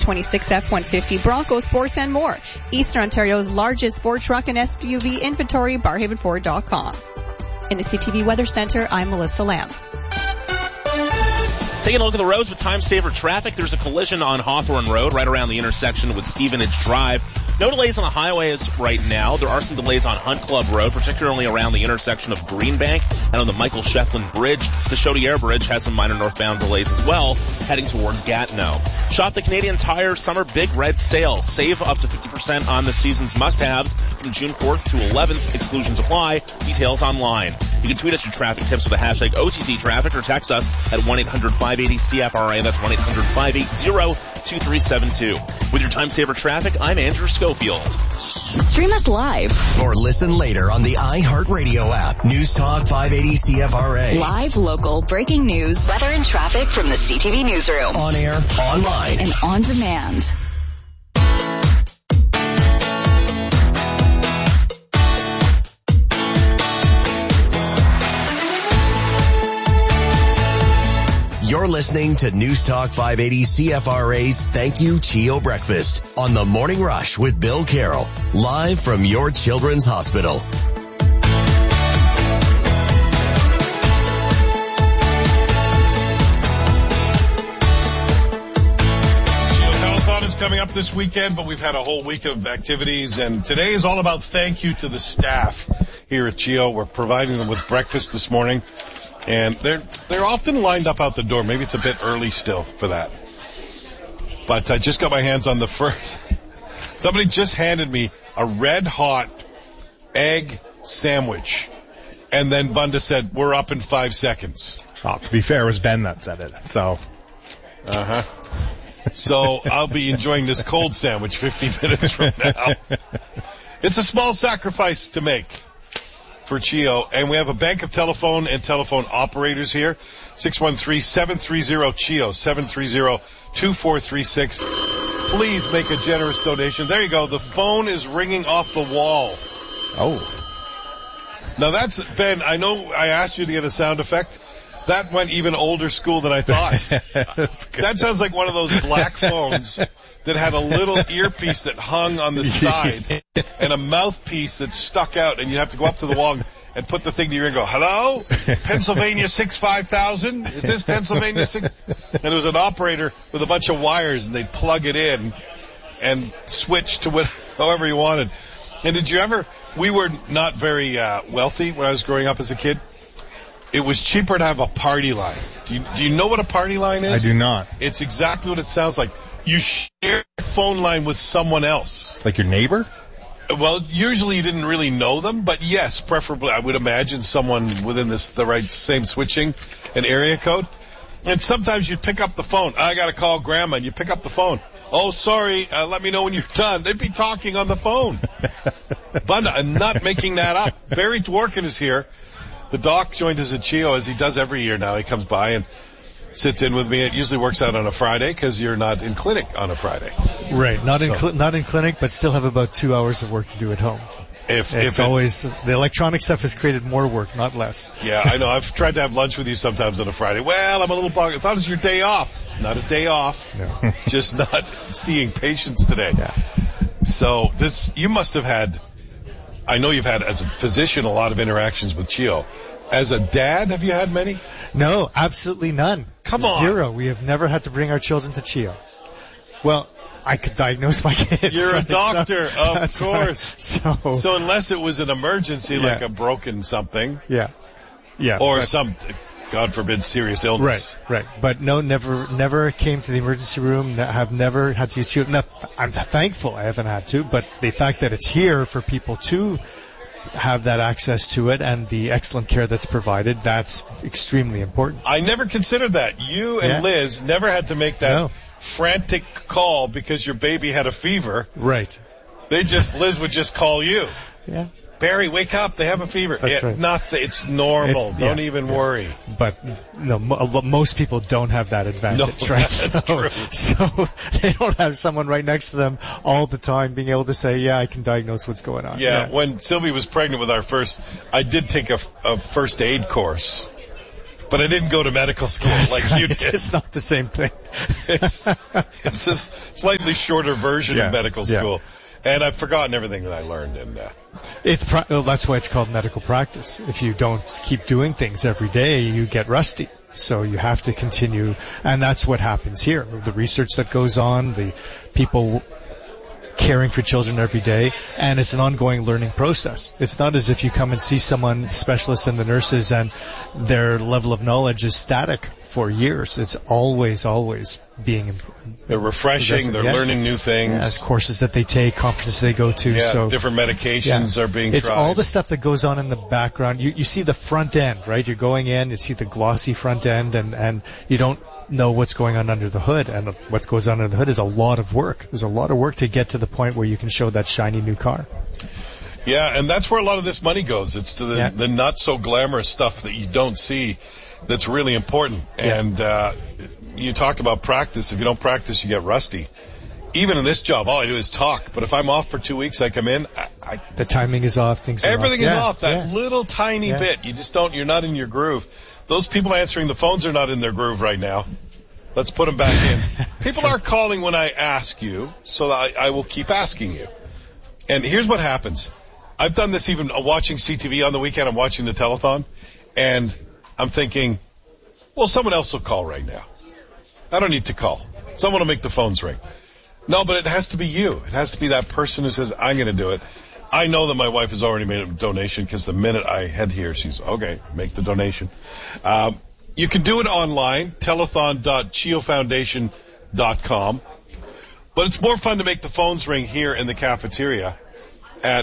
2026 F-150, Bronco Sports, and more. Eastern Ontario's largest Ford truck and SUV inventory, barhavenford.com. In the CTV Weather Center, I'm Melissa Lamb. Taking a look at the roads with time saver traffic, there's a collision on Hawthorne Road right around the intersection with Stevenage Drive. No delays on the highways right now. There are some delays on Hunt Club Road, particularly around the intersection of Greenbank and on the Michael Shefflin Bridge. The Chaudière Bridge has some minor northbound delays as well, heading towards Gatineau. Shop the Canadian Tire Summer Big Red Sale. Save up to 50% on the season's must-haves from June 4th to 11th. Exclusions apply. Details online. You can tweet us your traffic tips with the hashtag OTT-Traffic or text us at 1-800-580-CFRA. That's 1-800-580-2372. With your time saver traffic, I'm Andrew Schofield. Stream us live or listen later on the iHeartRadio app. News Talk 580 CFRA. Live, local, breaking news, weather and traffic from the CTV Newsroom. On air, online, and on demand. You're listening to News Talk 580 CFRA's Thank You Chio Breakfast on the Morning Rush with Bill Carroll, live from your Children's Hospital. Chio Telethon is coming up this weekend, but we've had a whole week of activities, and today is all about thank you to the staff here at Chio. We're providing them with breakfast this morning. And they're often lined up out the door. Maybe it's a bit early still for that. But I just got my hands on the first. Somebody just handed me a red hot egg sandwich. And then Bunda said, "We're up in 5 seconds." Oh, to be fair, it was Ben that said it. So. So I'll be enjoying this cold sandwich 15 minutes from now. It's a small sacrifice to make for Chio, and we have a bank of telephone and telephone operators here. 613-730-CHIO, 730-2436. Please make a generous donation. There you go. The phone is ringing off the wall. Oh. Now that's, Ben, I know I asked you to get a sound effect. That went even older school than I thought. That sounds like one of those black phones that had a little earpiece that hung on the side and a mouthpiece that stuck out, and you'd have to go up to the wall and put the thing to your ear and go, "Hello? Pennsylvania 65000? Is this Pennsylvania 6?" And there was an operator with a bunch of wires, and they'd plug it in and switch to however you wanted. And did you ever, we were not very wealthy when I was growing up as a kid. It was cheaper to have a party line. Do you know what a party line is? I do not. It's exactly what it sounds like. You share a phone line with someone else. Like your neighbor? Well, usually you didn't really know them, but yes, preferably I would imagine someone within the right same switching and area code. And sometimes you'd pick up the phone. I got to call Grandma, and you pick up the phone. "Oh, sorry, let me know when you're done." They'd be talking on the phone. But I'm not making that up. Barry Dworkin is here. The doc joined us at Chio, as he does every year now. He comes by and sits in with me. It usually works out on a Friday because you're not in clinic on a Friday. Right, not in clinic, but still have about 2 hours of work to do at home. The electronic stuff has created more work, not less. Yeah, I know. I've tried to have lunch with you sometimes on a Friday. Well, I'm a little buggy. I thought it was your day off. Not a day off. No. Just not seeing patients today. Yeah. So you must have had, I know you've had as a physician a lot of interactions with Chio. As a dad, have you had many? No, absolutely none. Come on. Zero. We have never had to bring our children to Chio. Well, I could diagnose my kids. You're a doctor, of course. So unless it was an emergency, like a broken something. Yeah. Or some, God forbid, serious illness. Right. But no, never came to the emergency room. Have never had to use Chio. No, I'm thankful I haven't had to, but the fact that it's here for people to have that access to it and the excellent care that's provided, that's extremely important. I never considered that. You and Liz never had to make that frantic call because your baby had a fever. Right. Liz would just call you. Yeah. Barry, wake up. They have a fever. That's right. It's normal. Don't even worry. But no, most people don't have that advantage, right? That's true. So they don't have someone right next to them all the time being able to say, I can diagnose what's going on. Yeah. When Sylvie was pregnant with our first, I did take a first aid course But I didn't go to medical school like you did. It's not the same thing. It's a slightly shorter version of medical school. And I've forgotten everything that I learned. And that's why it's called medical practice. If you don't keep doing things every day, you get rusty. So you have to continue, and that's what happens here. The research that goes on, the people caring for children every day, and it's an ongoing learning process. It's not as if you come and see someone, specialist and the nurses, and their level of knowledge is static for years. It's always being they're refreshing, they're learning new things. As courses that they take, conferences they go to. So different medications are being tried. It's all the stuff that goes on in the background. You see the front end, right? You're going in, you see the glossy front end, and you don't know what's going on under the hood, and what goes on under the hood is a lot of work. There's a lot of work to get to the point where you can show that shiny new car. Yeah, and that's where a lot of this money goes. It's to the not so glamorous stuff that you don't see that's really important. Yeah. And you talked about practice. If you don't practice, you get rusty. Even in this job, all I do is talk. But if I'm off for 2 weeks, I come in. The timing is off. Everything is off. That little tiny bit. You just don't. You're not in your groove. Those people answering the phones are not in their groove right now. Let's put them back in. People are calling when I ask you, so I will keep asking you. And here's what happens. I've done this even watching CTV on the weekend. I'm watching the telethon, and I'm thinking, well, someone else will call right now. I don't need to call. Someone will make the phones ring. No, but it has to be you. It has to be that person who says, I'm going to do it. I know that my wife has already made a donation because the minute I head here, she's, okay, make the donation. You can do it online, telethon.chiofoundation.com. But it's more fun to make the phones ring here in the cafeteria at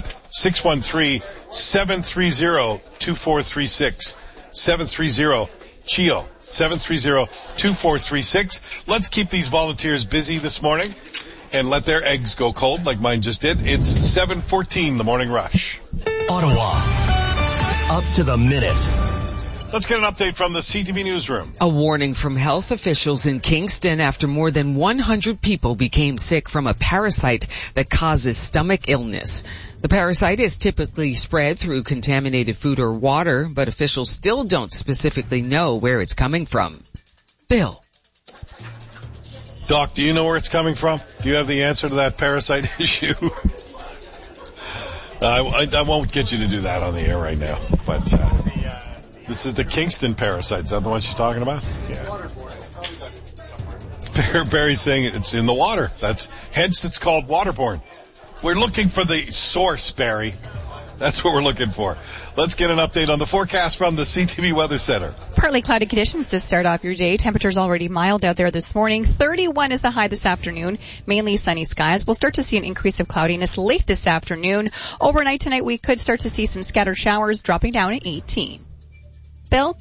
613-730-2436. 730-CHIO. 730-2436. Let's keep these volunteers busy this morning and let their eggs go cold like mine just did. It's 7:14, the morning rush. Ottawa. Up to the minute. Let's get an update from the CTV newsroom. A warning from health officials in Kingston after more than 100 people became sick from a parasite that causes stomach illness. The parasite is typically spread through contaminated food or water, but officials still don't specifically know where it's coming from. Bill. Doc, do you know where it's coming from? Do you have the answer to that parasite issue? I won't get you to do that on the air right now, but this is the Kingston parasite. Is that the one she's talking about? Yeah. Barry's saying it's in the water. Hence it's called waterborne. We're looking for the source, Barry. That's what we're looking for. Let's get an update on the forecast from the CTV Weather Center. Partly cloudy conditions to start off your day. Temperatures already mild out there this morning. 31 is the high this afternoon. Mainly sunny skies. We'll start to see an increase of cloudiness late this afternoon. Overnight tonight, we could start to see some scattered showers dropping down at 18. Bill?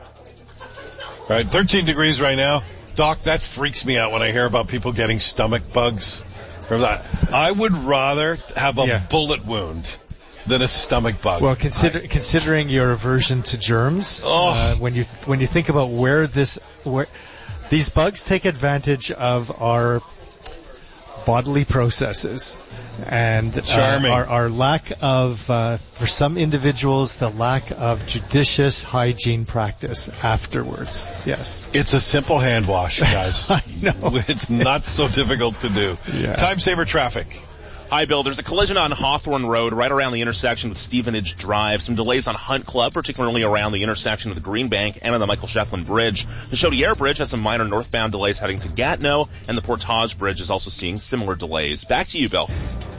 All right, 13 degrees right now. Doc, that freaks me out when I hear about people getting stomach bugs. Remember that? I would rather have a bullet wound than a stomach bug. Well, considering your aversion to germs, when you think about where these bugs take advantage of our bodily processes and our lack of, for some individuals, the lack of judicious hygiene practice afterwards. Yes. It's a simple hand wash, guys. I know. It's not so difficult to do. Yeah. Time saver traffic. Hi, Bill. There's a collision on Hawthorne Road right around the intersection with Stevenage Drive. Some delays on Hunt Club, particularly around the intersection of the Green Bank and on the Michael Shefflin Bridge. The Chaudière Bridge has some minor northbound delays heading to Gatineau, and the Portage Bridge is also seeing similar delays. Back to you, Bill.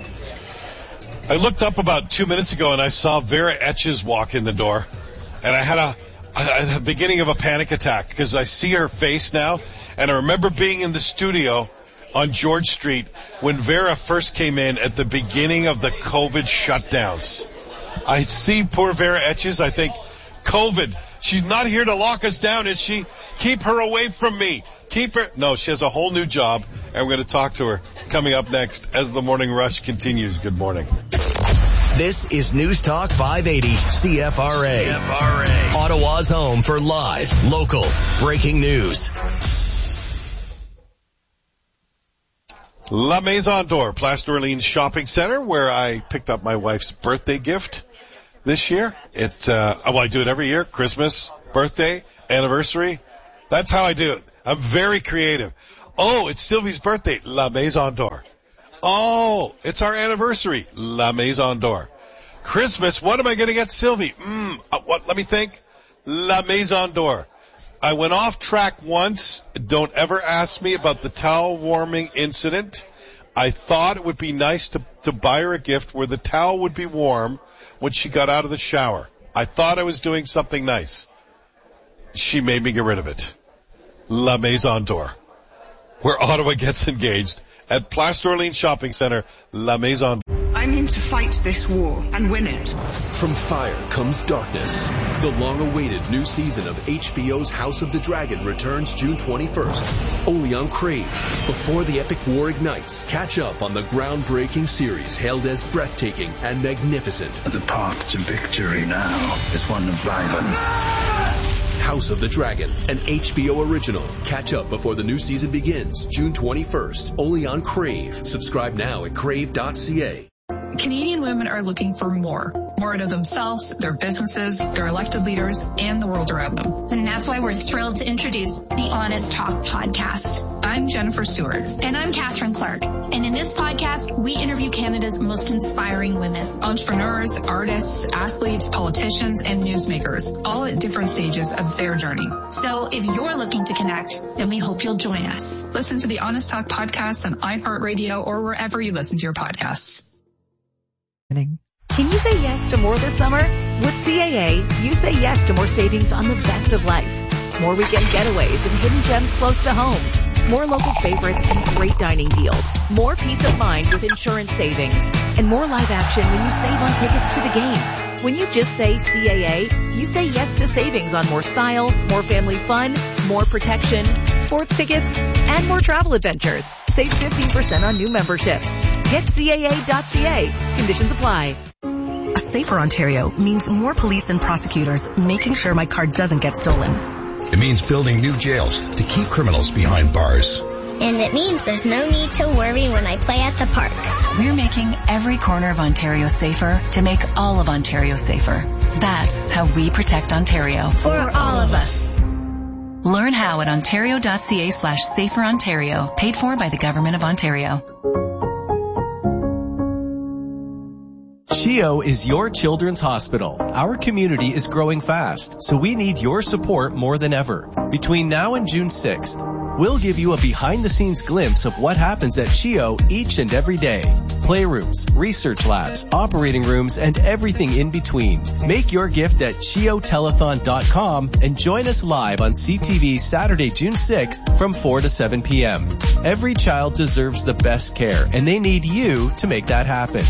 I looked up about 2 minutes ago and I saw Vera Etches walk in the door, and I had the beginning of a panic attack because I see her face now, and I remember being in the studio on George Street when Vera first came in at the beginning of the COVID shutdowns. I see poor Vera Etches. I think, COVID, she's not here to lock us down, is she? Keep her away from me. Keep her. No, she has a whole new job, and we're going to talk to her coming up next as the morning rush continues. Good morning. This is News Talk 580 CFRA. Ottawa's home for live, local, breaking news. La Maison d'Or, Place d'Orleans Shopping Center, where I picked up my wife's birthday gift. this year. It's, I do it every year. Christmas, birthday, anniversary. That's how I do it. I'm very creative. Oh, it's Sylvie's birthday. La Maison d'Or. Oh, it's our anniversary. La Maison d'Or. Christmas, what am I going to get Sylvie? Let me think. La Maison d'Or. I went off track once. Don't ever ask me about the towel warming incident. I thought it would be nice to buy her a gift where the towel would be warm when she got out of the shower. I thought I was doing something nice. She made me get rid of it. La Maison d'Or, where Ottawa gets engaged at Place d'Orléans Shopping Centre, La Maison d'Or. I'm in to fight this war and win it. From fire comes darkness. The long-awaited new season of HBO's House of the Dragon returns June 21st, only on Crave. Before the epic war ignites, catch up on the groundbreaking series hailed as breathtaking and magnificent. The path to victory now is one of violence. House of the Dragon, an HBO original. Catch up before the new season begins, June 21st, only on Crave. Subscribe now at crave.ca. Canadian women are looking for more out of themselves, their businesses, their elected leaders, and the world around them. And that's why we're thrilled to introduce the Honest Talk podcast. I'm Jennifer Stewart. And I'm Catherine Clark. And in this podcast, we interview Canada's most inspiring women. Entrepreneurs, artists, athletes, politicians, and newsmakers, all at different stages of their journey. So if you're looking to connect, then we hope you'll join us. Listen to the Honest Talk podcast on iHeartRadio or wherever you listen to your podcasts. Can you say yes to more this summer? With CAA, you say yes to more savings on the best of life. More weekend getaways and hidden gems close to home. More local favorites and great dining deals. More peace of mind with insurance savings. And more live action when you save on tickets to the game. When you just say CAA, you say yes to savings on more style, more family fun, more protection, sports tickets, and more travel adventures. Save 15% on new memberships. Get CAA.ca. Conditions apply. A safer Ontario means more police and prosecutors making sure my car doesn't get stolen. It means building new jails to keep criminals behind bars. And it means there's no need to worry when I play at the park. We're making every corner of Ontario safer to make all of Ontario safer. That's how we protect Ontario. For all of us. Learn how at ontario.ca/saferontario. Paid for by the Government of Ontario. CHEO is your children's hospital. Our community is growing fast, so we need your support more than ever. Between now and June 6th, we'll give you a behind-the-scenes glimpse of what happens at CHEO each and every day. Playrooms, research labs, operating rooms, and everything in between. Make your gift at CHEOtelethon.com and join us live on CTV Saturday, June 6th from 4 to 7 p.m. Every child deserves the best care, and they need you to make that happen.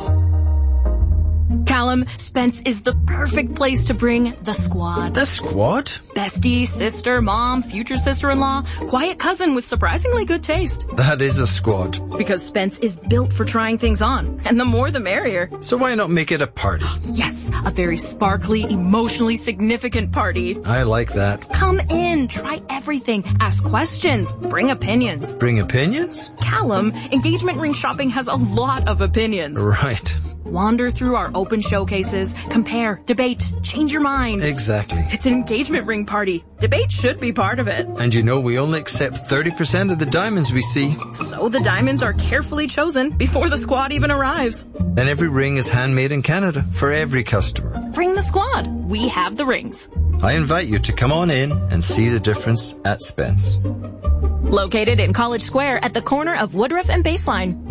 Callum, Spence is the perfect place to bring the squad. The squad? Bestie, sister, mom, future sister-in-law, quiet cousin with surprisingly good taste. That is a squad. Because Spence is built for trying things on, and the more the merrier. So why not make it a party? Yes, a very sparkly, emotionally significant party. I like that. Come in, try everything, ask questions, bring opinions. Bring opinions? Callum, engagement ring shopping has a lot of opinions. Right. Wander through our open showcases, compare, debate, change your mind. Exactly. It's an engagement ring party. Debate should be part of it. And you know we only accept 30% of the diamonds we see. So the diamonds are carefully chosen before the squad even arrives. And every ring is handmade in Canada for every customer. Bring the squad. We have the rings. I invite you to come on in and see the difference at Spence. Located in College Square at the corner of Woodruff and Baseline.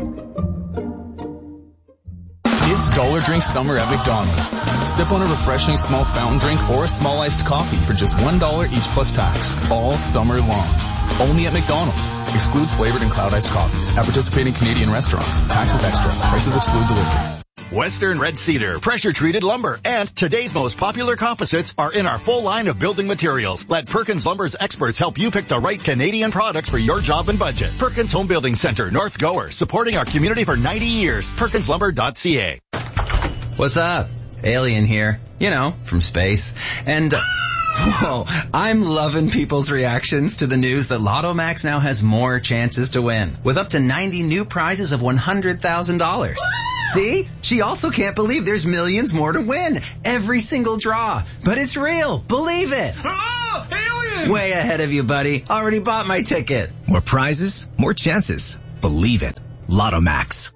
It's Dollar Drink Summer at McDonald's. Sip on a refreshing small fountain drink or a small iced coffee for just $1 each plus tax, all summer long. Only at McDonald's. Excludes flavored and cloud iced coffees at participating Canadian restaurants. Taxes extra. Prices exclude delivery. Western Red Cedar, pressure-treated lumber, and today's most popular composites are in our full line of building materials. Let Perkins Lumber's experts help you pick the right Canadian products for your job and budget. Perkins Home Building Center, North Gower, supporting our community for 90 years. PerkinsLumber.ca. What's up? Alien here. You know, from space. And Whoa, I'm loving people's reactions to the news that Lotto Max now has more chances to win, with up to 90 new prizes of $100,000. See? She also can't believe there's millions more to win. Every single draw. But it's real. Believe it. Oh, aliens! Way ahead of you, buddy. Already bought my ticket. More prizes, more chances. Believe it. Lotto Max.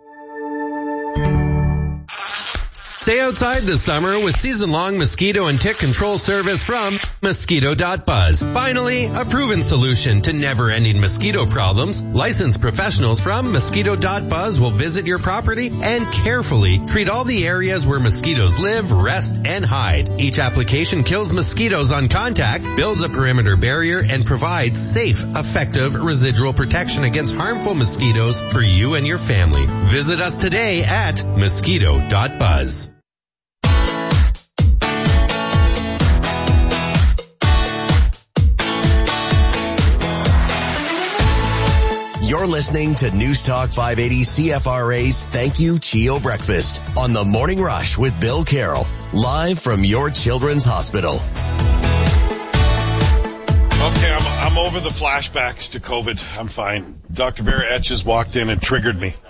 Stay outside this summer with season-long mosquito and tick control service from Mosquito.buzz. Finally, a proven solution to never-ending mosquito problems. Licensed professionals from Mosquito.buzz will visit your property and carefully treat all the areas where mosquitoes live, rest, and hide. Each application kills mosquitoes on contact, builds a perimeter barrier, and provides safe, effective residual protection against harmful mosquitoes for you and your family. Visit us today at Mosquito.buzz. You're listening to News Talk 580 CFRA's Thank You Chio Breakfast on the Morning Rush with Bill Carroll, live from your Children's Hospital. Okay, I'm over the flashbacks to COVID. I'm fine. Dr. Vera Etches walked in and triggered me.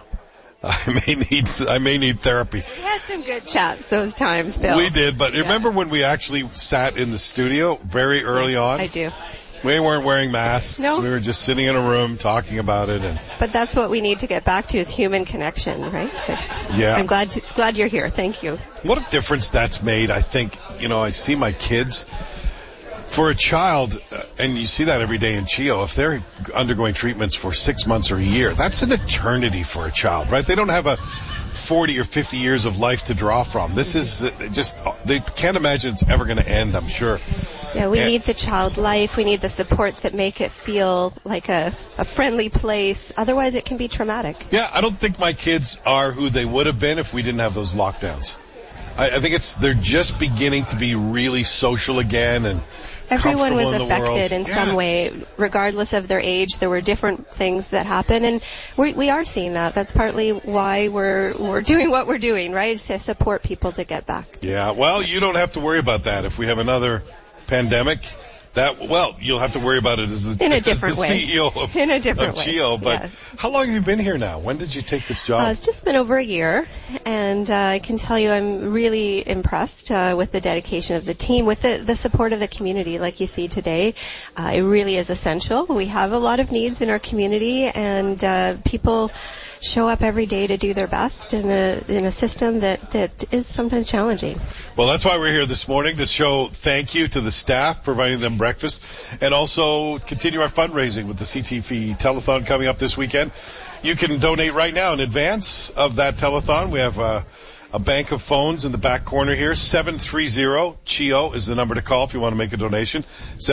I may need therapy. We had some good chats those times, Bill. We did, but remember when we actually sat in the studio very early on? I do. We weren't wearing masks. No. We were just sitting in a room talking about it. But that's what we need to get back to is human connection, right? Yeah. I'm glad you're here. Thank you. What a difference that's made. I think, I see my kids. For a child, and you see that every day in CHIO, if they're undergoing treatments for 6 months or a year, that's an eternity for a child, right? They don't have a 40 or 50 years of life to draw from. This is just, they can't imagine it's ever going to end, I'm sure. Yeah, we need the child life. We need the supports that make it feel like a friendly place. Otherwise, it can be traumatic. Yeah, I don't think my kids are who they would have been if we didn't have those lockdowns. I think they're just beginning to be really social again and everyone was affected in yeah. some way, regardless of their age. There were different things that happened, and we are seeing that. That's partly why we're doing what we're doing, right? Is to support people to get back. Yeah, well, you don't have to worry about that. If we have another pandemic, you'll have to worry about it as the CEO of CHIO. But yeah. How long have you been here now? When did you take this job? It's just been over a year, and I can tell you I'm really impressed with the dedication of the team, with the support of the community like you see today. It really is essential. We have a lot of needs in our community, and people show up every day to do their best in a system that is sometimes challenging. Well, that's why we're here this morning, to show thank you to the staff providing them breakfast, and also continue our fundraising with the CTV telethon coming up this weekend. You can donate right now in advance of that telethon. We have a bank of phones in the back corner here. 730-CHIO is the number to call if you want to make a donation.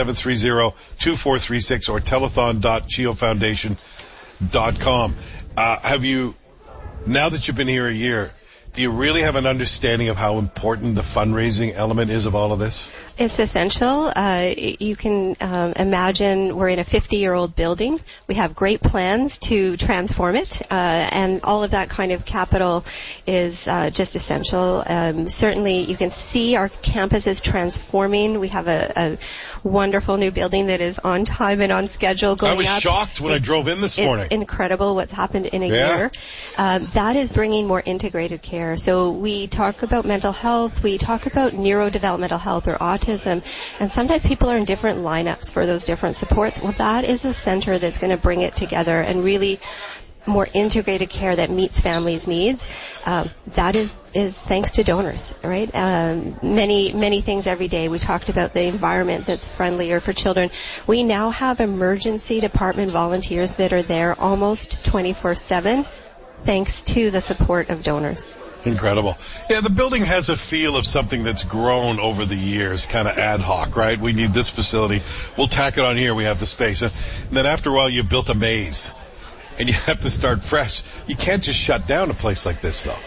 730-2436 or telethon.chiofoundation.com. Have you, now that you've been here a year, do you really have an understanding of how important the fundraising element is of all of this? It's essential. You can imagine we're in a 50-year-old building. We have great plans to transform it, and all of that kind of capital is just essential. Certainly, you can see our campus is transforming. We have a wonderful new building that is on time and on schedule going up. I was shocked when I drove in this morning. It's incredible what's happened in a year. That is bringing more integrated care. So we talk about mental health. We talk about neurodevelopmental health or autism. And sometimes people are in different lineups for those different supports. Well, that is a center that's going to bring it together and really more integrated care that meets families' needs. That is thanks to donors, right? Many things every day. We talked about the environment that's friendlier for children. We now have emergency department volunteers that are there almost 24/7 thanks to the support of donors. Incredible. Yeah, the building has a feel of something that's grown over the years, kind of ad hoc, right? We need this facility. We'll tack it on here. We have the space. And then after a while, you've built a maze. and you have to start fresh. You can't just shut down a place like this, though.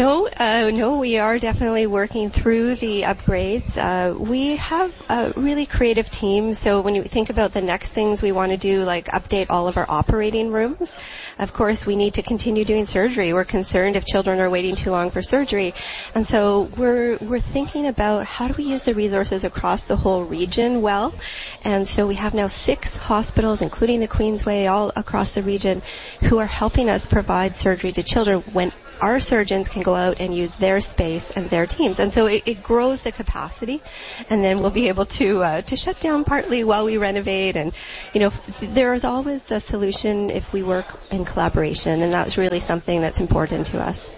No, we are definitely working through the upgrades. We have a really creative team, so when you think about the next things we want to do, like update all of our operating rooms, of course we need to continue doing surgery. We're concerned if children are waiting too long for surgery, and so we're thinking about how do we use the resources across the whole region well, and so we have now 6 hospitals, including the Queensway, all across the region, who are helping us provide surgery to children when our surgeons can go out and use their space and their teams. And so it grows the capacity, and then we'll be able to shut down partly while we renovate. And, there's always a solution if we work in collaboration, and that's really something that's important to us.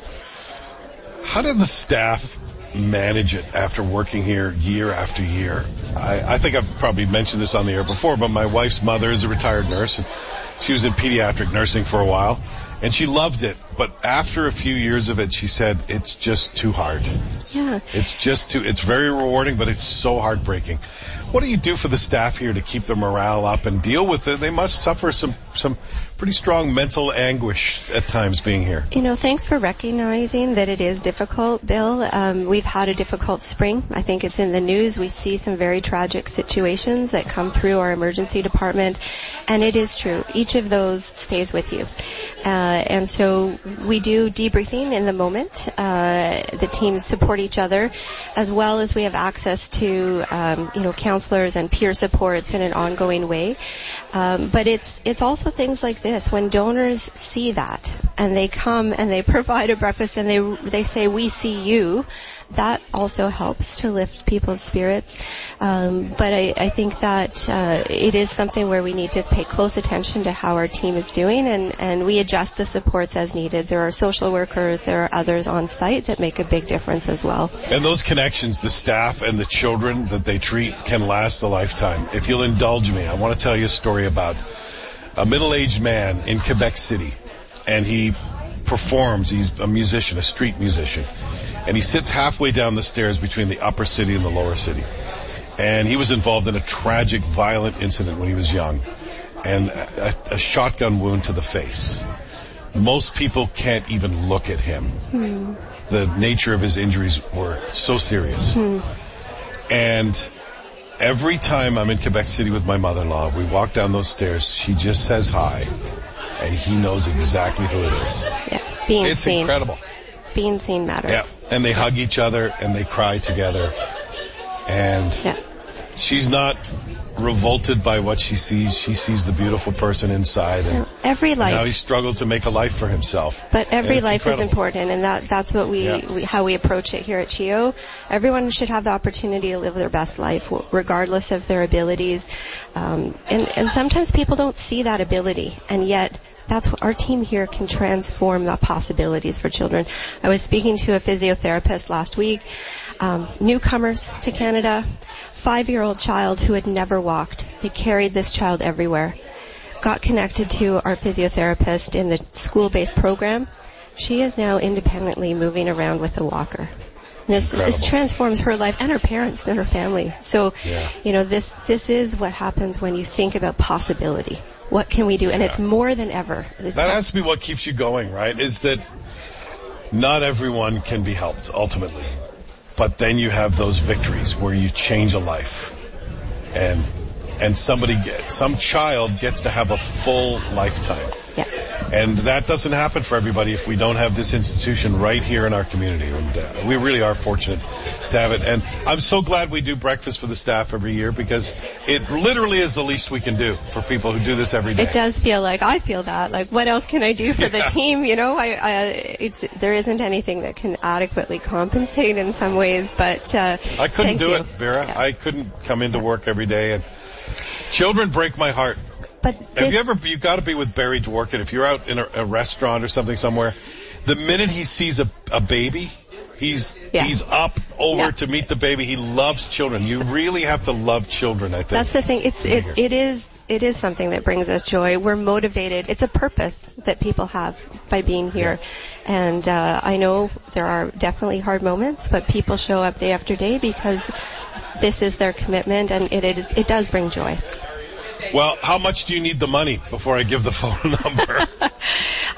How did the staff manage it after working here year after year? I think I've probably mentioned this on the air before, but my wife's mother is a retired nurse, and she was in pediatric nursing for a while. And she loved it, but after a few years of it, she said, it's just too hard. Yeah. It's very rewarding, but it's so heartbreaking. What do you do for the staff here to keep the morale up and deal with it? They must suffer some pretty strong mental anguish at times being here. Thanks for recognizing that it is difficult, Bill. We've had a difficult spring. I think it's in the news. We see some very tragic situations that come through our emergency department, and it is true. Each of those stays with you. And so we do debriefing in the moment. The teams support each other, as well as we have access to, counselors and peer supports in an ongoing way. But it's also things like this. When donors see that and they come and they provide a breakfast and they say, we see you, that also helps to lift people's spirits. But I think that it is something where we need to pay close attention to how our team is doing, and we adjust the supports as needed. There are social workers, there are others on site that make a big difference as well. And those connections, the staff and the children that they treat, can last a lifetime. If you'll indulge me, I want to tell you a story about a middle-aged man in Quebec City, and he performs. He's a musician, a street musician. And he sits halfway down the stairs between the upper city and the lower city. And he was involved in a tragic, violent incident when he was young, and a shotgun wound to the face. Most people can't even look at him. The nature of his injuries were so serious. And every time I'm in Quebec City with my mother-in-law, we walk down those stairs, she just says hi, and he knows exactly who it is. Yeah, it's seen. Incredible. Being seen matters. Yeah, and they hug each other and they cry together. And she's not revolted by what she sees. She sees the beautiful person inside. And every life. Now he's struggled to make a life for himself. But every life is important, and that's what how we approach it here at CHEO. Everyone should have the opportunity to live their best life, regardless of their abilities. And sometimes people don't see that ability, and yet that's what our team here can transform the possibilities for children. I was speaking to a physiotherapist last week, newcomers to Canada, 5-year-old child who had never walked. They carried this child everywhere. Got connected to our physiotherapist in the school-based program. She is now independently moving around with a walker. And this transforms her life and her parents and her family. So, this is what happens when you think about possibility. What can we do? And it's more than ever. That has to be what keeps you going, right? Is that not everyone can be helped, ultimately. But then you have those victories where you change a life. And some child gets to have a full lifetime. Yeah. And that doesn't happen for everybody if we don't have this institution right here in our community. And we really are fortunate to have it. And I'm so glad we do breakfast for the staff every year, because it literally is the least we can do for people who do this every day. It does feel like, I feel that. Like, what else can I do for the team? There isn't anything that can adequately compensate in some ways, but I couldn't do it, Vera. Yeah. I couldn't come into work every day. And children break my heart. But you've got to be with Barry Dworkin. If you're out in a restaurant or something somewhere, the minute he sees a baby, he's up over to meet the baby. He loves children. You really have to love children, I think. That's the thing. It is something that brings us joy. We're motivated. It's a purpose that people have by being here. And I know there are definitely hard moments, but people show up day after day because this is their commitment, and it does bring joy. Well, how much do you need the money before I give the phone number?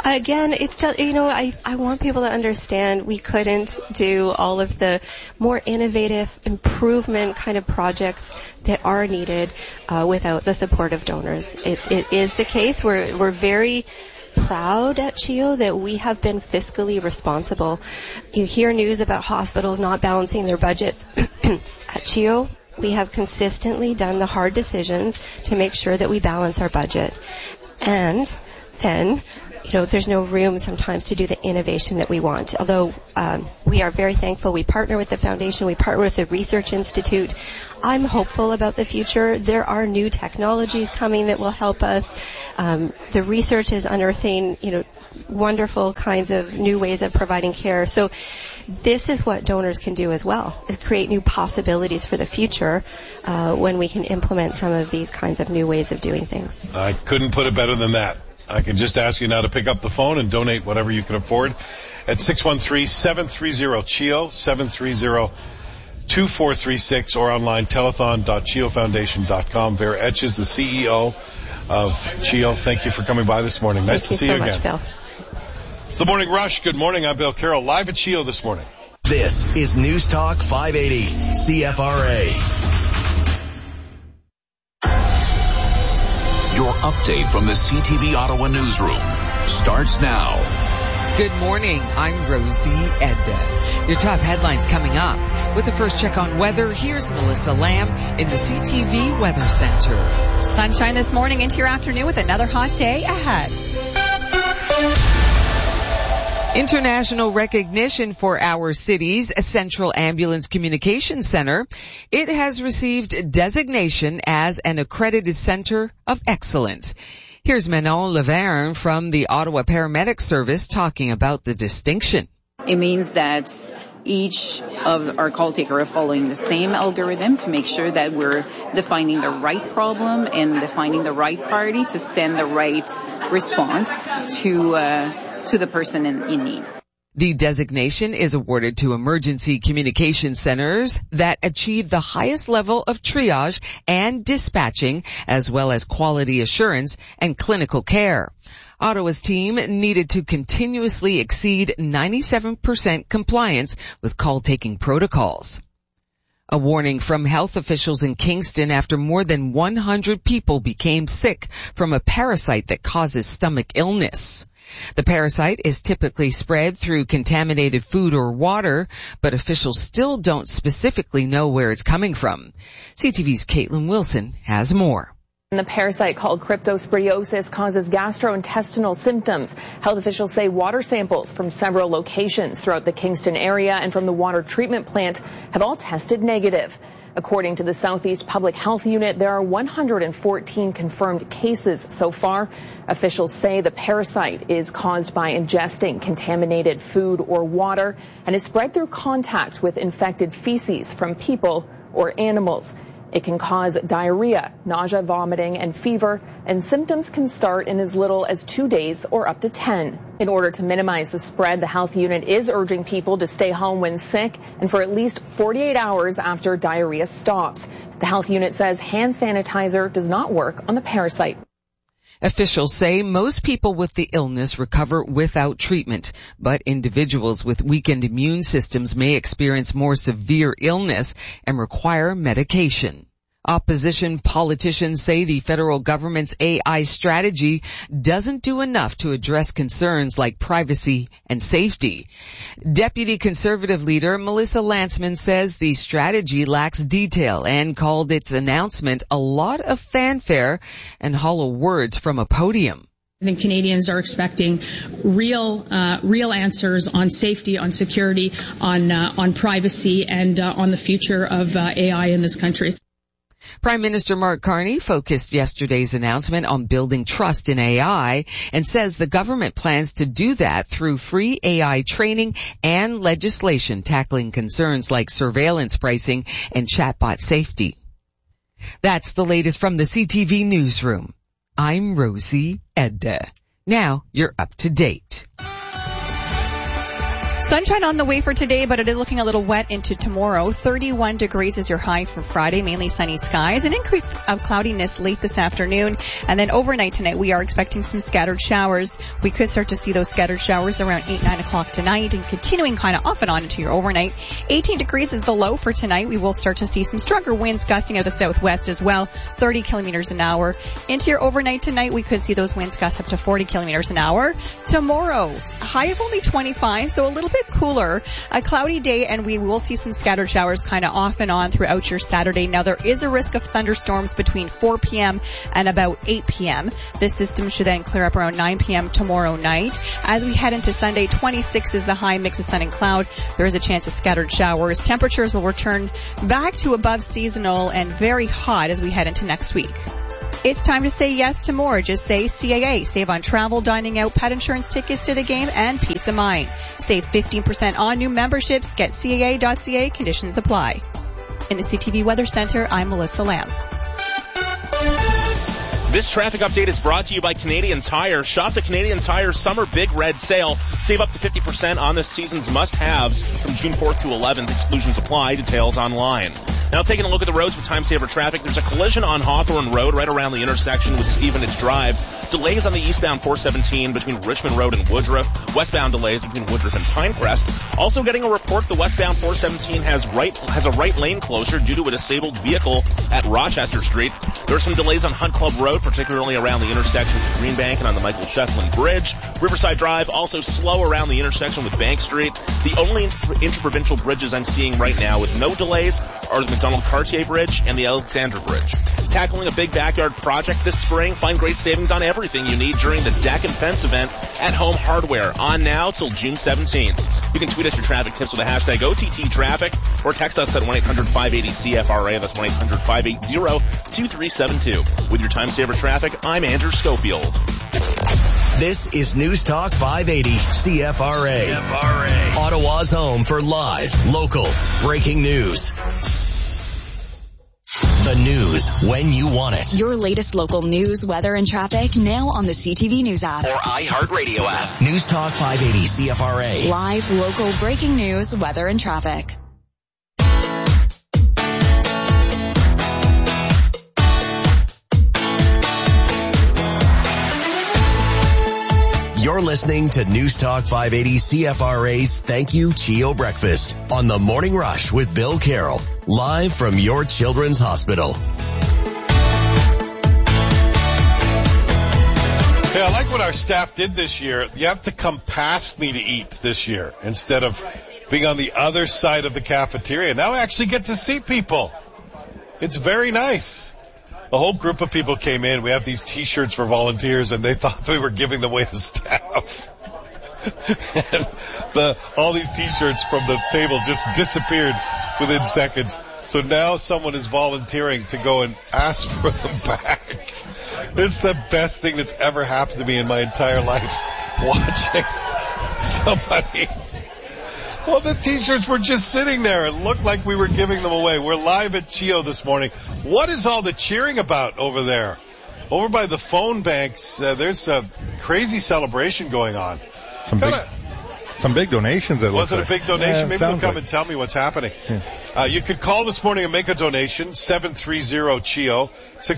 Again, I want people to understand we couldn't do all of the more innovative improvement kind of projects that are needed without the support of donors. It is the case. We're very proud at CHEO that we have been fiscally responsible. You hear news about hospitals not balancing their budgets. At CHEO, we have consistently done the hard decisions to make sure that we balance our budget. And then, there's no room sometimes to do the innovation that we want. Although we are very thankful. We partner with the foundation. We partner with the Research Institute. I'm hopeful about the future. There are new technologies coming that will help us. The research is unearthing, wonderful kinds of new ways of providing care. So this is what donors can do as well, is create new possibilities for the future when we can implement some of these kinds of new ways of doing things. I couldn't put it better than that. I can just ask you now to pick up the phone and donate whatever you can afford at 613-730-CHEO, 730-2436, or online, telethon.cheofoundation.com. Vera Etch is the CEO of CHEO. Thank you for coming by this morning. Nice to see you again. Bill. It's the Morning Rush. Good morning. I'm Bill Carroll, live at CHEO this morning. This is News Talk 580, CFRA. Your update from the CTV Ottawa newsroom starts now. Good morning. I'm Rosie Edda. Your top headlines coming up. With the first check on weather, here's Melissa Lamb in the CTV Weather Center. Sunshine this morning into your afternoon with another hot day ahead. International recognition for our city's Central Ambulance Communications Center. It has received designation as an accredited center of excellence. Here's Manon Laverne from the Ottawa Paramedic Service talking about the distinction. It means that each of our call takers are following the same algorithm to make sure that we're defining the right problem and defining the right priority to send the right response to the person in need. The designation is awarded to emergency communication centers that achieve the highest level of triage and dispatching, as well as quality assurance and clinical care. Ottawa's team needed to continuously exceed 97% compliance with call-taking protocols. A warning from health officials in Kingston after more than 100 people became sick from a parasite that causes stomach illness. The parasite is typically spread through contaminated food or water, but officials still don't specifically know where it's coming from. CTV's Caitlin Wilson has more. The parasite called cryptosporidiosis causes gastrointestinal symptoms. Health officials say water samples from several locations throughout the Kingston area and from the water treatment plant have all tested negative. According to the Southeast Public Health Unit, there are 114 confirmed cases so far. Officials say the parasite is caused by ingesting contaminated food or water and is spread through contact with infected feces from people or animals. It can cause diarrhea, nausea, vomiting, and fever, and symptoms can start in as little as 2 days or up to 10. In order to minimize the spread, the health unit is urging people to stay home when sick and for at least 48 hours after diarrhea stops. The health unit says hand sanitizer does not work on the parasite. Officials say most people with the illness recover without treatment, but individuals with weakened immune systems may experience more severe illness and require medication. Opposition politicians say the federal government's AI strategy doesn't do enough to address concerns like privacy and safety. Deputy Conservative leader Melissa Lantsman says the strategy lacks detail and called its announcement a lot of fanfare and hollow words from a podium. I think Canadians are expecting real answers on safety, on security, on privacy, and on the future of AI in this country. Prime Minister Mark Carney focused yesterday's announcement on building trust in AI and says the government plans to do that through free AI training and legislation tackling concerns like surveillance pricing and chatbot safety. That's the latest from the CTV newsroom. I'm Rosie Edda. Now you're up to date. Sunshine on the way for today, but it is looking a little wet into tomorrow. 31 degrees is your high for Friday, mainly sunny skies. An increase of cloudiness late this afternoon. And then overnight tonight, we are expecting some scattered showers. We could start to see those scattered showers around 8, 9 o'clock tonight and continuing kind of off and on into your overnight. 18 degrees is the low for tonight. We will start to see some stronger winds gusting out of the southwest as well, 30 kilometers an hour. Into your overnight tonight, we could see those winds gust up to 40 kilometers an hour. Tomorrow, high of only 25, so a little bit cooler. A cloudy day, and we will see some scattered showers kind of off and on throughout your Saturday. Now, there is a risk of thunderstorms between 4 p.m. and about 8 p.m. This system should then clear up around 9 p.m. tomorrow night. As we head into Sunday, 26 is the high, mix of sun and cloud. There is a chance of scattered showers. Temperatures will return back to above seasonal and very hot as we head into next week. It's time to say yes to more. Just say CAA. Save on travel, dining out, pet insurance, tickets to the game, and peace of mind. Save 15% on new memberships. Get CAA.ca. Conditions apply. In the CTV Weather Center, I'm Melissa Lamb. This traffic update is brought to you by Canadian Tire. Shop the Canadian Tire Summer Big Red Sale. Save up to 50% on this season's must-haves from June 4th to 11th. Exclusions apply. Details online. Now taking a look at the roads for time-saver traffic, there's a collision on Hawthorne Road right around the intersection with Stevenage Drive. Delays on the eastbound 417 between Richmond Road and Woodruff. Westbound delays between Woodruff and Pinecrest. Also getting a report the westbound 417 has a right lane closure due to a disabled vehicle at Rochester Street. There are some delays on Hunt Club Road, particularly around the intersection with Greenbank and on the Michael Shetland Bridge. Riverside Drive also slow around the intersection with Bank Street. The only interprovincial bridges I'm seeing right now with no delays are the McDonald-Cartier Bridge and the Alexandra Bridge. Tackling a big backyard project this spring, find great savings on everything you need during the deck and fence event at Home Hardware, on now till June 17th. You can tweet us your traffic tips with the hashtag OTTTraffic or text us at 1-800-580-CFRA. That's 1-800-580-2372. With your time saver traffic, I'm Andrew Schofield. This is News Talk 580 CFRA. Ottawa's home for live, local, breaking news. The news when you want it. Your latest local news, weather, and traffic now on the CTV News app. Or iHeartRadio app. News Talk 580 CFRA. Live, local, breaking news, weather, and traffic. You're listening to News Talk 580 CFRA's Thank You Chio Breakfast on the Morning Rush with Bill Carroll, live from your Children's Hospital. Hey, I like what our staff did this year. You have to come past me to eat this year instead of being on the other side of the cafeteria. Now I actually get to see people. It's very nice. A whole group of people came in. We have these T-shirts for volunteers, and they thought we were giving them away to staff. And all these T-shirts from the table just disappeared within seconds. So now someone is volunteering to go and ask for them back. It's the best thing that's ever happened to me in my entire life, watching somebody. Well, the T-shirts were just sitting there. It looked like we were giving them away. We're live at Chio this morning. What is all the cheering about over there? Over by the phone banks, there's a crazy celebration going on. Some big donations. Was it a big donation? Maybe they'll come and tell me what's happening. Yeah. You could call this morning and make a donation, 730-CHIO,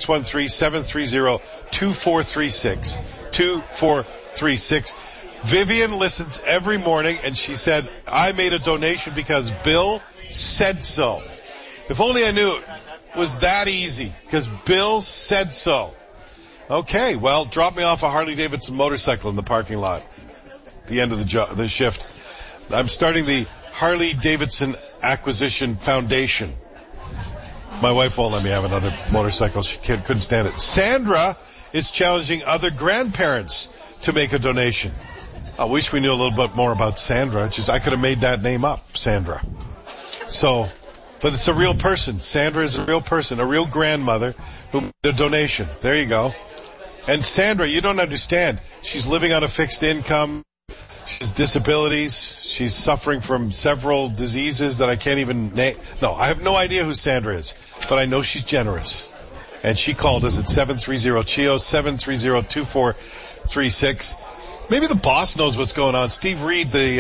613-730-2436, 2436. Vivian listens every morning, and she said, I made a donation because Bill said so. If only I knew it was that easy, because Bill said so. Okay, well, drop me off a Harley-Davidson motorcycle in the parking lot at the end of the shift. I'm starting the Harley-Davidson Acquisition Foundation. My wife won't let me have another motorcycle. She couldn't stand it. Sandra is challenging other grandparents to make a donation. I wish we knew a little bit more about Sandra. I could have made that name up, Sandra. So, but it's a real person. Sandra is a real person, a real grandmother who made a donation. There you go. And Sandra, you don't understand. She's living on a fixed income. She has disabilities. She's suffering from several diseases that I can't even name. No, I have no idea who Sandra is, but I know she's generous. And she called us at 730-CHIO, 730-2436. Maybe the boss knows what's going on. Steve Reed, the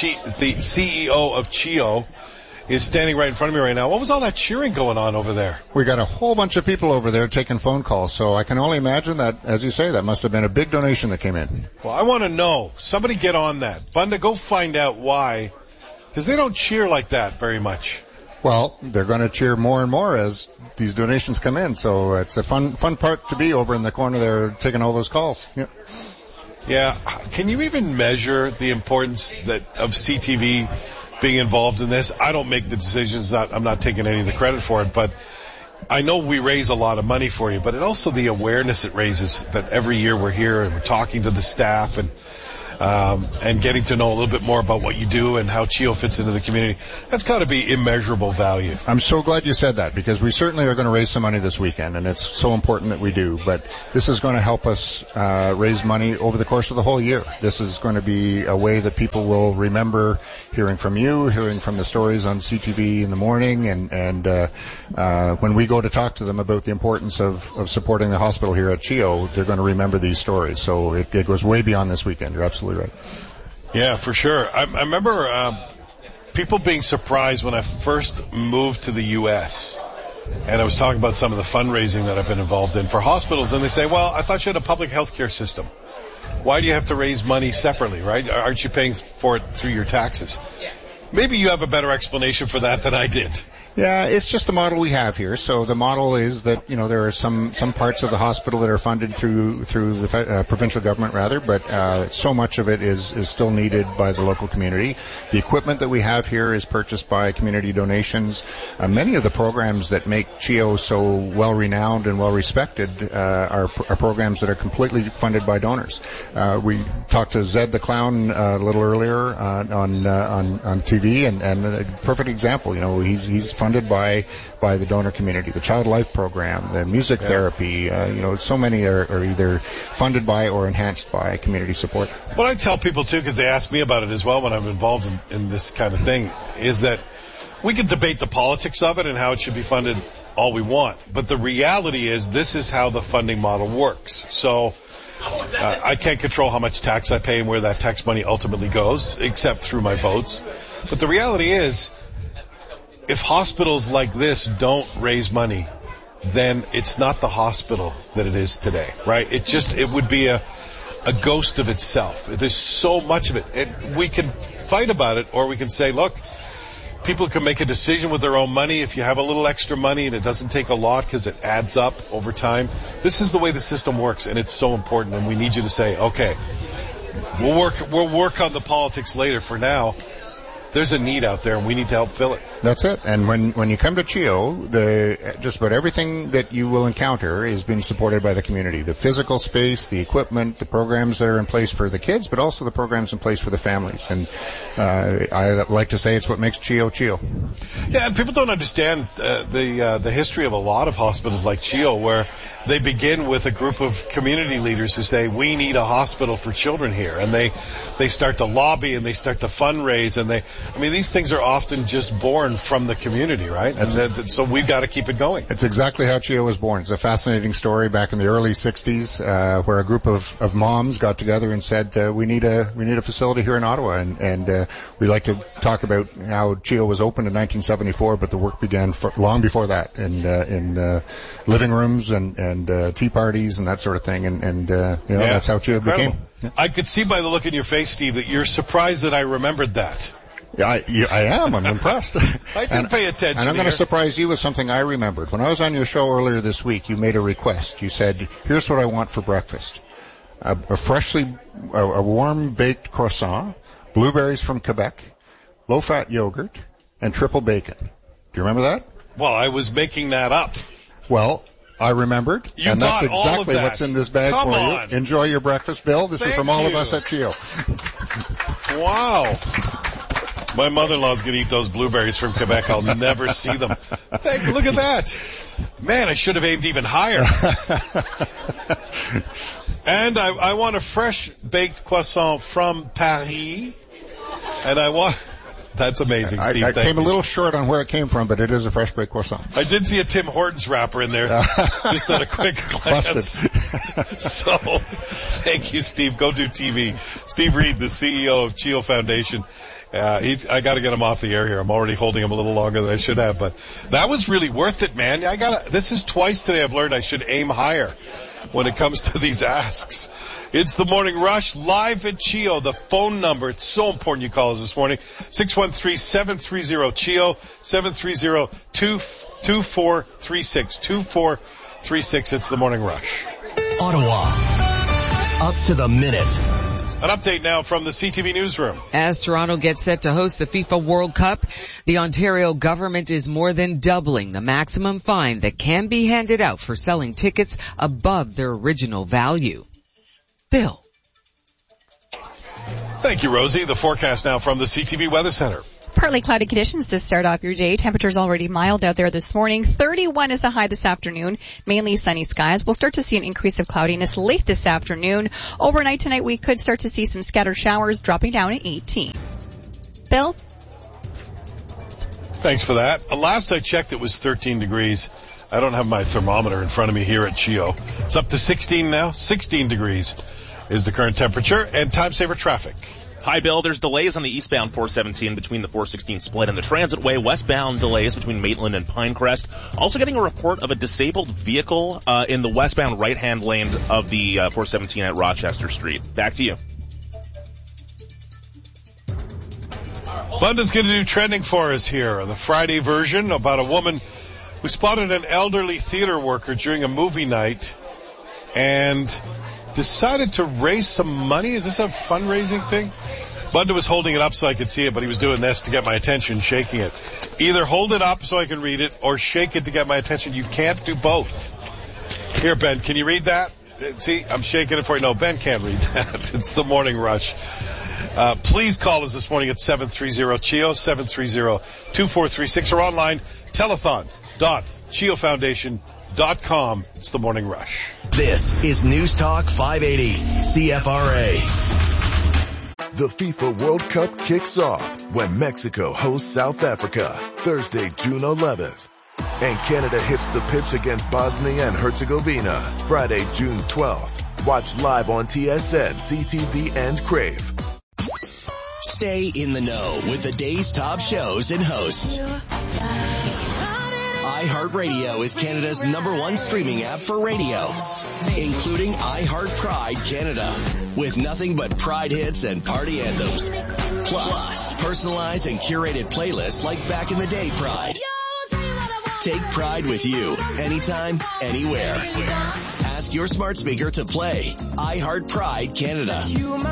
CEO of CHEO, is standing right in front of me right now. What was all that cheering going on over there? We got a whole bunch of people over there taking phone calls, so I can only imagine that, as you say, that must have been a big donation that came in. Well, I want to know. Somebody get on that. Bunda, go find out why, because they don't cheer like that very much. Well, they're going to cheer more and more as these donations come in, so it's a fun part to be over in the corner there taking all those calls. Yeah. Yeah. Can you even measure the importance of CTV being involved in this? I don't make the decisions. I'm not taking any of the credit for it, but I know we raise a lot of money for you, but it also the awareness it raises that every year we're here and we're talking to the staff and getting to know a little bit more about what you do and how CHEO fits into the community. That's got to be immeasurable value. I'm so glad you said that, because we certainly are going to raise some money this weekend, and it's so important that we do. But this is going to help us raise money over the course of the whole year. This is going to be a way that people will remember hearing from you, hearing from the stories on CTV in the morning, and when we go to talk to them about the importance of supporting the hospital here at CHEO, they're going to remember these stories. So it goes way beyond this weekend. You're absolutely right. Yeah, for sure. I remember people being surprised when I first moved to the U.S. and I was talking about some of the fundraising that I've been involved in for hospitals, and they say, well, I thought you had a public health care system. Why do you have to raise money separately, right? Aren't you paying for it through your taxes? Maybe you have a better explanation for that than I did. Yeah, it's just the model we have here. So the model is that, there are some parts of the hospital that are funded through the provincial government rather, but so much of it is still needed by the local community. The equipment that we have here is purchased by community donations. Many of the programs that make CHEO so well renowned and well respected are programs that are completely funded by donors. We talked to Zed the Clown a little earlier on TV, and a perfect example. He's funded by the donor community. The Child Life Program, the music therapy, so many are either funded by or enhanced by community support. What I tell people too, because they ask me about it as well when I'm involved in this kind of thing, is that we can debate the politics of it and how it should be funded all we want, but the reality is this is how the funding model works. So I can't control how much tax I pay and where that tax money ultimately goes, except through my votes. But the reality is, if hospitals like this don't raise money, then it's not the hospital that it is today, right? It would be a ghost of itself. There's so much of it. We can fight about it, or we can say, look, people can make a decision with their own money. If you have a little extra money and it doesn't take a lot because it adds up over time, this is the way the system works, and it's so important, and we need you to say, okay, we'll work on the politics later. For now, there's a need out there, and we need to help fill it. That's it. And when you come to CHEO, just about everything that you will encounter is being supported by the community. The physical space, the equipment, the programs that are in place for the kids, but also the programs in place for the families. And I like to say it's what makes CHEO CHEO. Yeah, and people don't understand the history of a lot of hospitals like CHEO, where they begin with a group of community leaders who say, we need a hospital for children here. And they start to lobby and they start to fundraise, and these things are often just born from the community, right? That's it. So we've got to keep it going. It's exactly how CHEO was born. It's a fascinating story back in the early 60s, where a group of moms got together and said, we need a facility here in Ottawa. And we like to talk about how CHEO was opened in 1974, but the work began long before that in living rooms and tea parties and that sort of thing. And that's how CHEO became. Yeah. I could see by the look in your face, Steve, that you're surprised that I remembered that. Yeah, I am. I'm impressed. I did pay attention. And I'm going to surprise you with something I remembered. When I was on your show earlier this week, you made a request. You said, here's what I want for breakfast. A warm baked croissant, blueberries from Quebec, low-fat yogurt, and triple bacon. Do you remember that? Well, I was making that up. Well, I remembered, and that's exactly what's in this bag for you. Enjoy your breakfast, Bill. This is from all of us at CHEO. Wow. My mother-in-law's going to eat those blueberries from Quebec. I'll never see them. Hey, look at that. Man, I should have aimed even higher. And I want a fresh baked croissant from Paris. And I want That's amazing, Steve. I came a little short on where it came from, but it is a fresh baked croissant. I did see a Tim Hortons wrapper in there, just at a quick glance. So, thank you, Steve. Go do TV. Steve Reed, the CEO of CHEO Foundation. I got to get him off the air here. I'm already holding him a little longer than I should have, but that was really worth it, man. This is twice today I've learned I should aim higher when it comes to these asks. It's the Morning Rush live at CHEO. The phone number, it's so important you call us this morning. 613-730-CHEO, 730-2436. 2436. It's the Morning Rush. Ottawa. Up to the minute. An update now from the CTV newsroom. As Toronto gets set to host the FIFA World Cup, the Ontario government is more than doubling the maximum fine that can be handed out for selling tickets above their original value. Bill. Thank you, Rosie. The forecast now from the CTV Weather Center. Partly cloudy conditions to start off your day. Temperatures already mild out there this morning. 31 is the high this afternoon. Mainly sunny skies. We'll start to see an increase of cloudiness late this afternoon. Overnight tonight, we could start to see some scattered showers dropping down at 18. Bill? Thanks for that. Last I checked, it was 13 degrees. I don't have my thermometer in front of me here at CHEO. It's up to 16 now. 16 degrees is the current temperature. And time saver traffic. Hi, Bill. There's delays on the eastbound 417 between the 416 split and the Transitway. Westbound delays between Maitland and Pinecrest. Also getting a report of a disabled vehicle in the westbound right-hand lane of the 417 at Rochester Street. Back to you. Bunda's going to do trending for us here. The Friday version about a woman who spotted an elderly theater worker during a movie night and decided to raise some money. Is this a fundraising thing? Bunda was holding it up so I could see it, but he was doing this to get my attention, shaking it. Either hold it up so I can read it or shake it to get my attention. You can't do both. Here, Ben, can you read that? See, I'm shaking it for you. No, Ben can't read that. It's the Morning Rush. Please call us this morning at 730-CHEO, 730-2436, or online, telethon.cheofoundation.com. It's the Morning Rush. This is News Talk 580, CFRA. The FIFA World Cup kicks off when Mexico hosts South Africa, Thursday, June 11th. And Canada hits the pitch against Bosnia and Herzegovina, Friday, June 12th. Watch live on TSN, CTV, and Crave. Stay in the know with the day's top shows and hosts. iHeartRadio is Canada's #1 streaming app for radio, including iHeart Pride Canada, with nothing but Pride hits and party anthems. Plus, personalized and curated playlists like Back in the Day Pride. Take Pride with you, anytime, anywhere. Ask your smart speaker to play iHeart Pride Canada.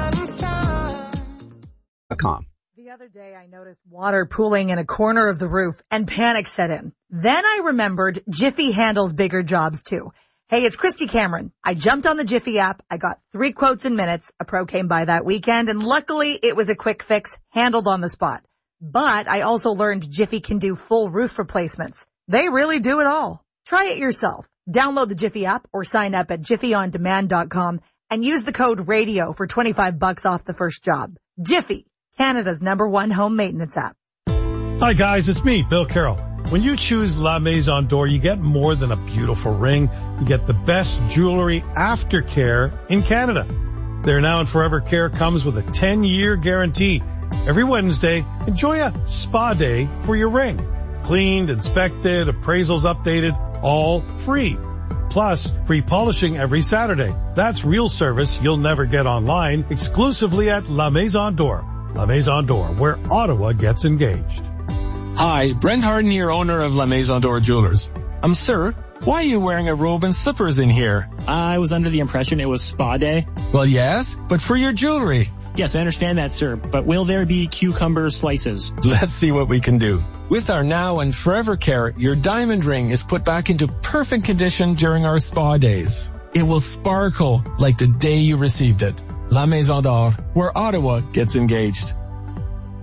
The other day I noticed water pooling in a corner of the roof and panic set in. Then I remembered Jiffy handles bigger jobs too. Hey, it's Christy Cameron. I jumped on the Jiffy app. I got 3 quotes in minutes. A pro came by that weekend and luckily it was a quick fix handled on the spot. But I also learned Jiffy can do full roof replacements. They really do it all. Try it yourself. Download the Jiffy app or sign up at jiffyondemand.com and use the code RADIO for $25 off the first job. Jiffy, Canada's #1 home maintenance app. Hi guys, it's me, Bill Carroll. When you choose La Maison d'Or, you get more than a beautiful ring. You get the best jewelry aftercare in Canada. Their Now and Forever Care comes with a 10-year guarantee. Every Wednesday, enjoy a spa day for your ring. Cleaned, inspected, appraisals updated, all free. Plus, free polishing every Saturday. That's real service you'll never get online, exclusively at La Maison d'Or. La Maison d'Or, where Ottawa gets engaged. Hi, Brent Harden here, owner of La Maison d'Or Jewelers. Sir, why are you wearing a robe and slippers in here? I was under the impression it was spa day. Well, yes, but for your jewelry. Yes, I understand that, sir, but will there be cucumber slices? Let's see what we can do. With our Now and Forever Care, your diamond ring is put back into perfect condition during our spa days. It will sparkle like the day you received it. La Maison d'Or, where Ottawa gets engaged.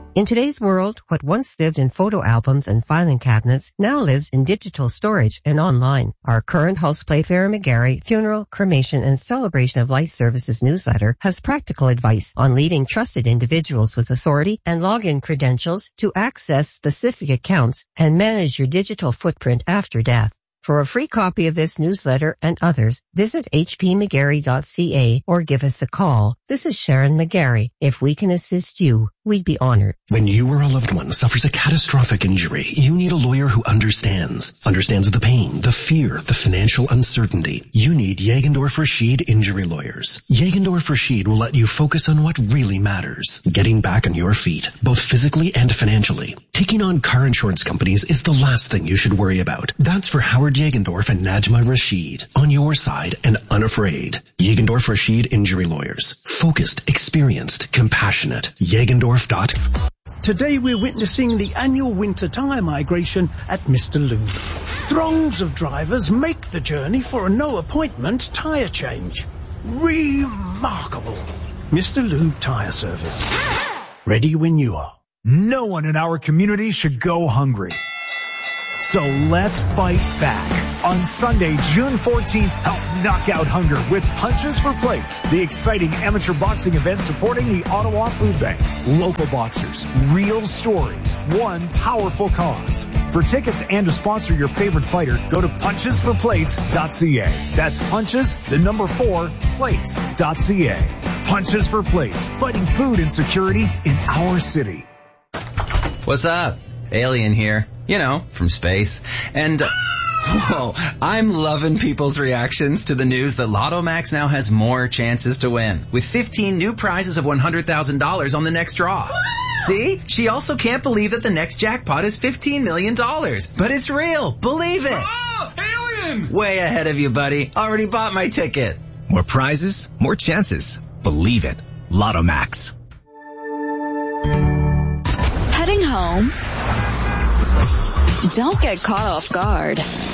In today's world, what once lived in photo albums and filing cabinets now lives in digital storage and online. Our current Hulse Playfair McGarry Funeral, Cremation, and Celebration of Life Services newsletter has practical advice on leading trusted individuals with authority and login credentials to access specific accounts and manage your digital footprint after death. For a free copy of this newsletter and others, visit hpmcgarry.ca or give us a call. This is Sharon McGarry. If we can assist you, we'd be honored. When you or a loved one suffers a catastrophic injury, you need a lawyer who understands the pain, the fear, the financial uncertainty. You need Jagendorf Rashid Injury Lawyers. Jagendorf Rashid will let you focus on what really matters. Getting back on your feet, both physically and financially. Taking on car insurance companies is the last thing you should worry about. That's for Howard Jagendorf and Najma Rashid. On your side and unafraid. Jagendorf Rashid Injury Lawyers. Focused, experienced, compassionate. Jagendorf. Today we're witnessing the annual winter tyre migration at Mr. Lube. Throngs of drivers make the journey for a no-appointment tyre change. Remarkable. Mr. Lube Tyre Service. Ready when you are. No one in our community should go hungry. So let's fight back. On Sunday, June 14th, help knock out hunger with Punches for Plates, the exciting amateur boxing event supporting the Ottawa Food Bank. Local boxers, real stories, one powerful cause. For tickets and to sponsor your favorite fighter, go to punchesforplates.ca. That's punches, 4, plates.ca. Punches for Plates, fighting food insecurity in our city. What's up? Alien here. You know, from space. And, whoa, I'm loving people's reactions to the news that Lotto Max now has more chances to win, with 15 new prizes of $100,000 on the next draw. See? She also can't believe that the next jackpot is $15 million. But it's real. Believe it. Oh, alien! Way ahead of you, buddy. Already bought my ticket. More prizes, more chances. Believe it. Lotto Max. Heading home? Don't get caught off guard.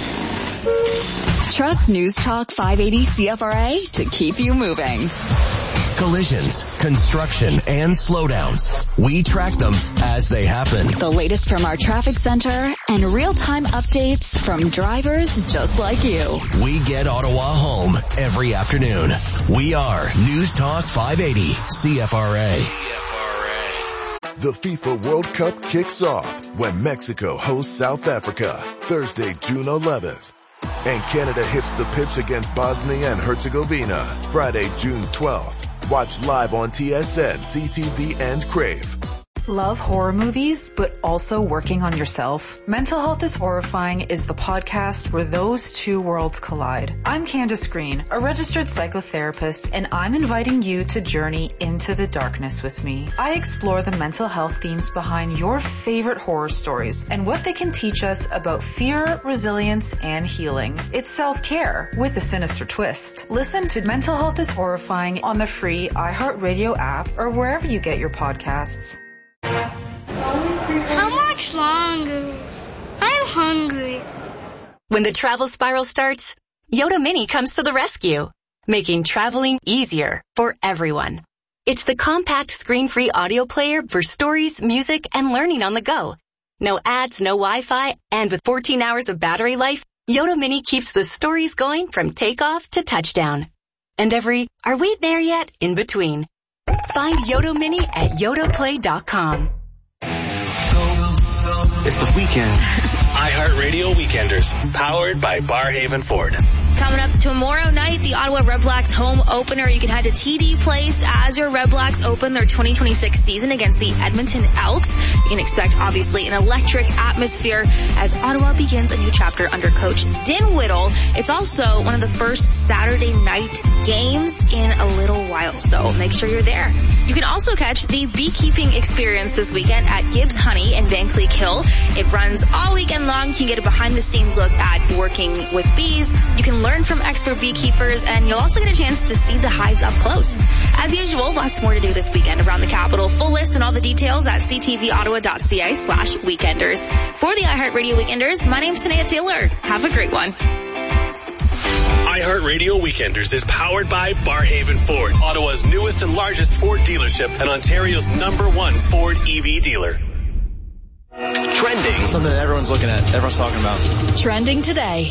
Trust News Talk 580 CFRA to keep you moving. Collisions, construction, and slowdowns. We track them as they happen. The latest from our traffic center and real-time updates from drivers just like you. We get Ottawa home every afternoon. We are News Talk 580 CFRA. The FIFA World Cup kicks off when Mexico hosts South Africa Thursday, June 11th. And Canada hits the pitch against Bosnia and Herzegovina Friday, June 12th. Watch live on TSN, CTV, and Crave. Love horror movies, but also working on yourself? Mental Health is Horrifying is the podcast where those two worlds collide. I'm Candace Green, a registered psychotherapist, and I'm inviting you to journey into the darkness with me. I explore the mental health themes behind your favorite horror stories and what they can teach us about fear, resilience, and healing. It's self-care with a sinister twist. Listen to Mental Health is Horrifying on the free iHeartRadio app or wherever you get your podcasts. How much longer? I'm hungry. When the travel spiral starts, Yoda Mini comes to the rescue, making traveling easier for everyone. It's the compact screen-free audio player for stories, music, and learning on the go. No ads, no Wi-Fi, and with 14 hours of battery life, Yoda Mini keeps the stories going from takeoff to touchdown. And every, are we there yet, in between. Find Yoda Mini at yodaplay.com. It's the weekend. iHeartRadio Weekenders, powered by Barhaven Ford. Coming up tomorrow night, the Ottawa Redblacks home opener. You can head to TD Place as your Redblacks open their 2026 season against the Edmonton Elks. You can expect, obviously, an electric atmosphere as Ottawa begins a new chapter under Coach Din Whittle. It's also one of the first Saturday night games in a little while, so make sure you're there. You can also catch the beekeeping experience this weekend at Gibbs Honey in Van Cleek Hill. It runs all weekend long. You can get a behind-the-scenes look at working with bees. You can learn from expert beekeepers, and you'll also get a chance to see the hives up close. As usual, lots more to do this weekend around the capital. Full list and all the details at ctvottawa.ca/weekenders. For the iHeartRadio Weekenders, my name's Sanaya Taylor. Have a great one. iHeartRadio Weekenders is powered by Barhaven Ford, Ottawa's newest and largest Ford dealership and Ontario's #1 Ford EV dealer. Trending. Something that everyone's looking at, everyone's talking about. Trending today.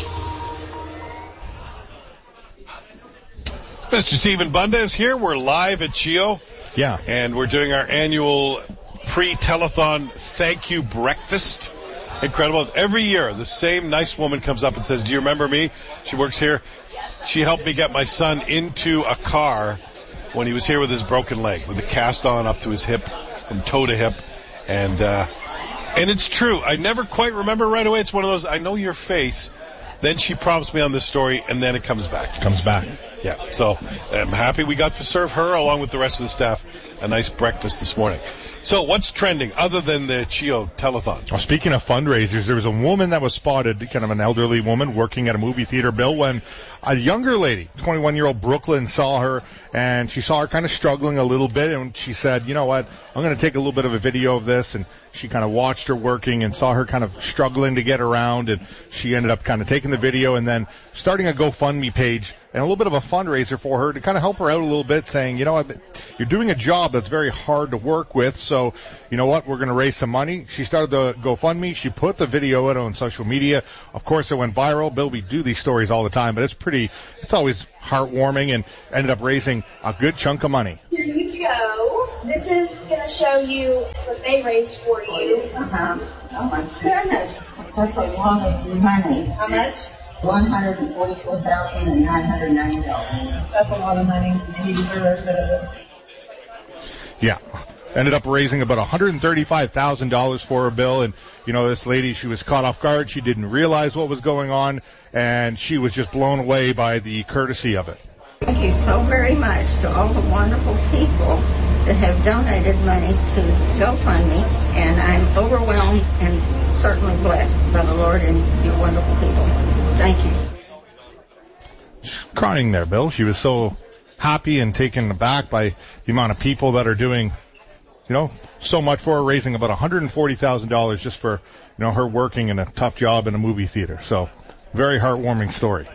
Mr. Stephen Bunda is here. We're live at Chio. Yeah. And we're doing our annual pre-telethon thank you breakfast. Incredible. Every year, the same nice woman comes up and says, do you remember me? She works here. She helped me get my son into a car when he was here with his broken leg, with the cast on up to his hip, from toe to hip. And it's true. I never quite remember right away. It's one of those, I know your face. Then she prompts me on this story, and then it comes back. Yeah. So I'm happy we got to serve her, along with the rest of the staff, a nice breakfast this morning. So what's trending other than the Chio telethon? Well, speaking of fundraisers, there was a woman that was spotted, kind of an elderly woman working at a movie theater, Bill, when a younger lady, 21-year-old Brooklyn, saw her, and she saw her kind of struggling a little bit, and she said, you know what, I'm going to take a little bit of a video of this, and she kind of watched her working and saw her kind of struggling to get around, and she ended up kind of taking the video and then starting a GoFundMe page and a little bit of a fundraiser for her to kind of help her out a little bit, saying, you know what, you're doing a job that's very hard to work with, so you know what, we're going to raise some money. She started the GoFundMe. She put the video out on social media. Of course, it went viral. Bill, we do these stories all the time, but it's always heartwarming, and ended up raising a good chunk of money. Here you go. This is going to show you what they raised for you. Oh my goodness. That's a lot of money. How much? $144,990. That's a lot of money, and you deserve every bit of it. Yeah. Ended up raising about $135,000 for her, Bill. And, you know, this lady, she was caught off guard. She didn't realize what was going on, and she was just blown away by the courtesy of it. Thank you so very much to all the wonderful people that have donated money to GoFundMe, and I'm overwhelmed and certainly blessed by the Lord and your wonderful people. Thank you. She's crying there, Bill. She was so happy and taken aback by the amount of people that are doing, you know, so much for her, raising about $140,000 just for, you know, her working in a tough job in a movie theater. So, very heartwarming story.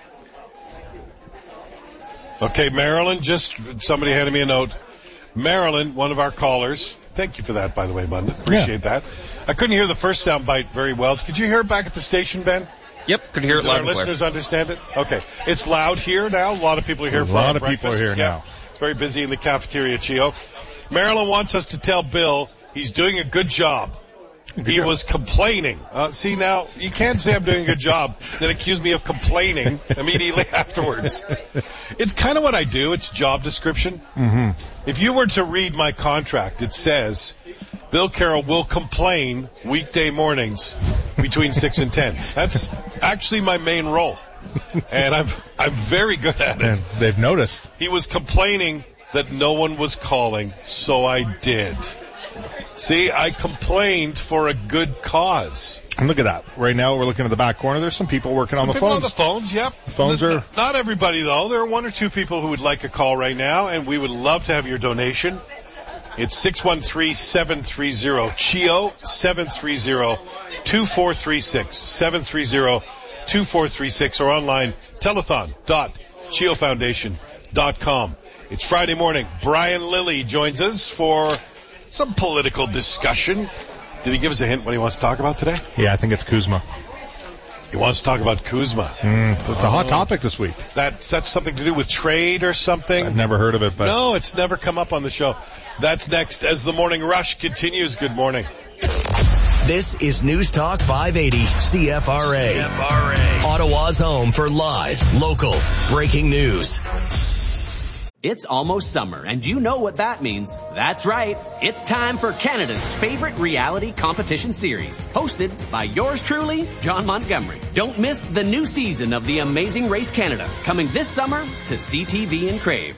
Okay, Marilyn, just somebody handed me a note. Marilyn, one of our callers. Thank you for that, by the way, Bunda. Appreciate that. I couldn't hear the first soundbite very well. Could you hear it back at the station, Ben? Yep, could hear it loud and clear. Our listeners understand it? Okay. It's loud here now. A lot of people are here for breakfast. A lot of people are here now. It's very busy in the cafeteria, Chio. Marilyn wants us to tell Bill he's doing a good job. He was complaining. See, now, you can't say I'm doing a good job, then accuse me of complaining immediately afterwards. It's kind of what I do. It's job description. Mm-hmm. If you were to read my contract, it says, Bill Carroll will complain weekday mornings between 6 and 10. That's actually my main role. And I'm very good at it. And they've noticed. He was complaining that no one was calling, so I did. See, I complained for a good cause. And look at that. Right now, we're looking at the back corner. There's some people working on the phones. On the phones, yep. The phones are... Not everybody, though. There are one or two people who would like a call right now, and we would love to have your donation. It's 613-730-CHIO, 730-2436, 730-2436, or online, telethon.chiofoundation.com. It's Friday morning. Brian Lilly joins us for some political discussion. Did he give us a hint what he wants to talk about today? Yeah, I think it's Kuzma. He wants to talk about Kuzma. It's a hot topic this week. That's something to do with trade or something? I've never heard of it, but... No, it's never come up on the show. That's next as the Morning Rush continues. Good morning. This is News Talk 580 CFRA. Ottawa's home for live, local, breaking news. It's almost summer, and you know what that means. That's right. It's time for Canada's favorite reality competition series, hosted by yours truly, John Montgomery. Don't miss the new season of The Amazing Race Canada, coming this summer to CTV and Crave.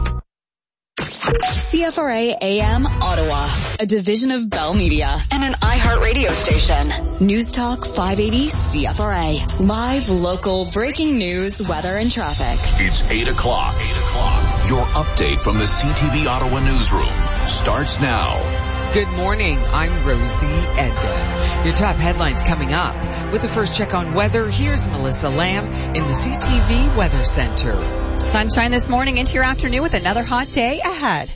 CFRA AM Ottawa, a division of Bell Media and an iHeart radio station. News Talk 580 CFRA. Live, local, breaking news, weather, and traffic. It's 8 o'clock. Your update from the CTV Ottawa newsroom starts now. Good morning, I'm Rosie Edda. Your top headlines coming up. With the first check on weather, here's Melissa Lamb in the CTV Weather Center. Sunshine this morning into your afternoon with another hot day ahead.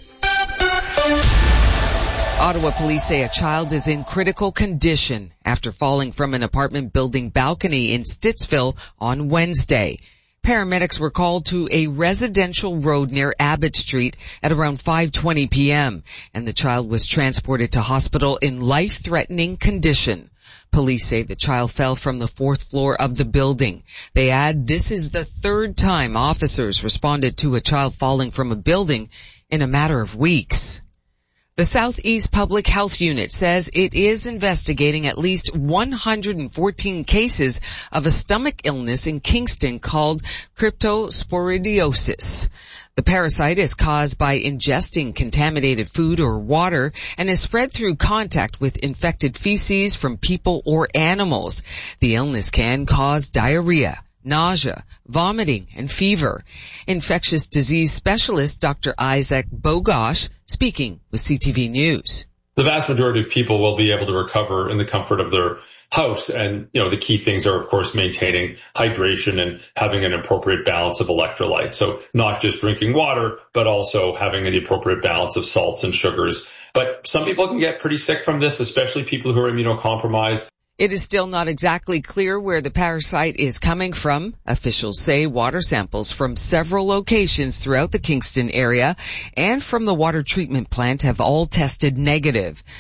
Ottawa police say a child is in critical condition after falling from an apartment building balcony in Stittsville on Wednesday. Paramedics were called to a residential road near Abbott Street at around 5:20 p.m. and the child was transported to hospital in life-threatening condition. Police say the child fell from the 4th floor of the building. They add this is the 3rd time officers responded to a child falling from a building in a matter of weeks. The Southeast Public Health Unit says it is investigating at least 114 cases of a stomach illness in Kingston called cryptosporidiosis. The parasite is caused by ingesting contaminated food or water and is spread through contact with infected feces from people or animals. The illness can cause diarrhea, nausea, vomiting, and fever. Infectious disease specialist Dr. Isaac Bogosh speaking with CTV News. The vast majority of people will be able to recover in the comfort of their house. And, the key things are, of course, maintaining hydration and having an appropriate balance of electrolytes. So not just drinking water, but also having the appropriate balance of salts and sugars. But some people can get pretty sick from this, especially people who are immunocompromised. It is still not exactly clear where the parasite is coming from. Officials say water samples from several locations throughout the Kingston area and from the water treatment plant have all tested negative.